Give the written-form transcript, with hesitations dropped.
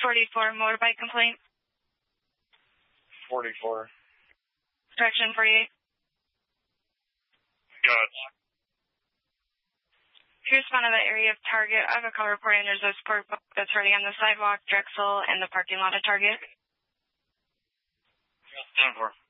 44, motorbike complaint. 44. Correction 48. Got. If you respond to the area of Target, I have a call reporting there's a sport book that's running on the sidewalk, Drexel, and the parking lot of Target. 10-4.